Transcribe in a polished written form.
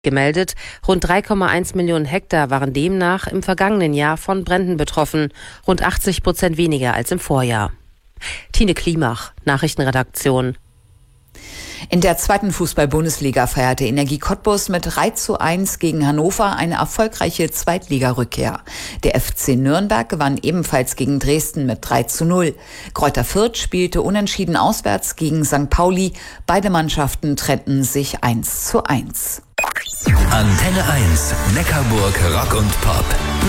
gemeldet. Rund 3,1 Millionen Hektar waren demnach im vergangenen Jahr von Bränden betroffen. Rund 80% weniger als im Vorjahr. Tine Klimach, Nachrichtenredaktion. In der zweiten Fußball-Bundesliga feierte Energie Cottbus mit 3:1 gegen Hannover eine erfolgreiche Zweitligarückkehr. Der FC Nürnberg gewann ebenfalls gegen Dresden mit 3:0. Greuther Fürth spielte unentschieden auswärts gegen St. Pauli. Beide Mannschaften trennten sich 1:1. Antenne 1, Neckarburg Rock und Pop.